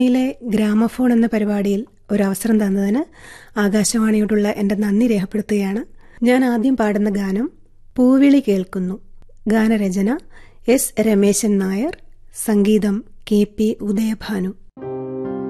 യിലെ ഗ്രാമഫോൺ എന്ന പരിപാടിയിൽ ഒരവസരം തന്നതിന് ആകാശവാണിയോടുള്ള എൻ്റെ നന്ദി രേഖപ്പെടുത്തുകയാണ്. ഞാൻ ആദ്യം പാടുന്ന ഗാനം പൂവിളി കേൾക്കുന്നു. ഗാനരചന എസ് രമേശൻ നായർ, സംഗീതം KP ഉദയഭാനു.